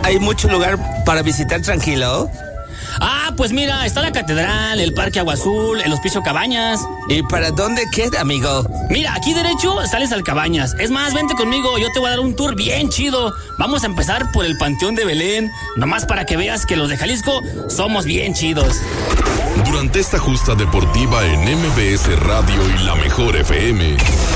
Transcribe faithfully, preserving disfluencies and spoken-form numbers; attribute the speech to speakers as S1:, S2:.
S1: hay mucho lugar para visitar tranquilo.
S2: Ah, pues mira, está la catedral, el Parque Agua Azul, el Hospicio Cabañas.
S1: ¿Y para dónde queda, amigo?
S2: Mira, aquí derecho sales al Cabañas. Es más, vente conmigo, yo te voy a dar un tour bien chido. Vamos a empezar por el Panteón de Belén, nomás para que veas que los de Jalisco somos bien chidos.
S3: Durante esta justa deportiva en M B S Radio y La Mejor F M.